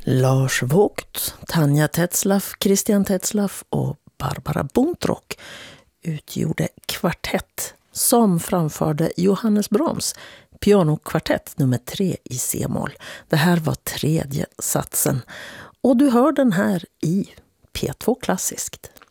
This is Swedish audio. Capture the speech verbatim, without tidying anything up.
Lars Vogt, Tanja Tetzlaff, Christian Tetzlaff och Barbara Buntrock utgjorde kvartett som framförde Johannes Brahms pianokvartett nummer tre i C-moll. Det här var tredje satsen och du hör den här i P två Klassiskt.